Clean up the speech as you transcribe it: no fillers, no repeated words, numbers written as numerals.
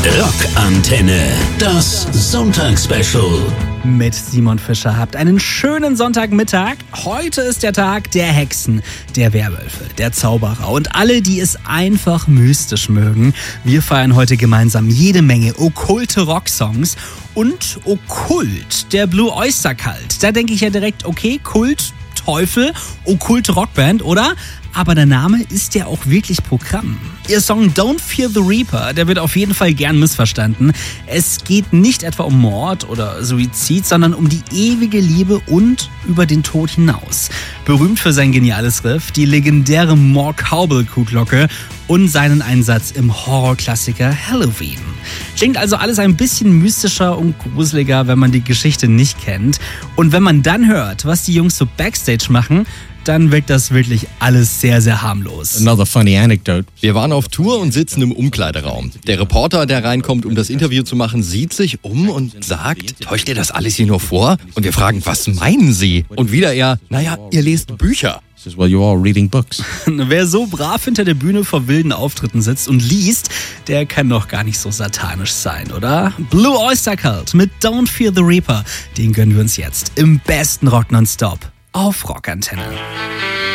Rockantenne, das Sonntagsspecial. Mit Simon Fischer. Habt einen schönen Sonntagmittag. Heute ist der Tag der Hexen, der Werwölfe, der Zauberer und alle, die es einfach mystisch mögen. Wir feiern heute gemeinsam jede Menge okkulte Rocksongs und okkult, der Blue Oyster Cult. Da denke ich ja direkt, okay, Kult, Teufel, okkulte Rockband, oder? Aber der Name ist ja auch wirklich Programm. Ihr Song Don't Fear the Reaper, der wird auf jeden Fall gern missverstanden. Es geht nicht etwa um Mord oder Suizid, sondern um die ewige Liebe und über den Tod hinaus. Berühmt für sein geniales Riff, die legendäre More Cowbell-Kuhglocke und seinen Einsatz im Horrorklassiker Halloween. Klingt also alles ein bisschen mystischer und gruseliger, wenn man die Geschichte nicht kennt. Und wenn man dann hört, was die Jungs so Backstage machen, dann wirkt das wirklich alles sehr, sehr harmlos. Another funny anecdote. Wir waren auf Tour und sitzen im Umkleideraum. Der Reporter, der reinkommt, um das Interview zu machen, sieht sich um und sagt, täuscht ihr das alles hier nur vor? Und wir fragen, was meinen Sie? Und wieder er, naja, ihr lest Bücher. Well, you're all reading books. Wer so brav hinter der Bühne vor wilden Auftritten sitzt und liest, der kann doch gar nicht so satanisch sein, oder? Blue Oyster Cult mit Don't Fear the Reaper, den gönnen wir uns jetzt im besten Rock nonstop auf Rockantenne.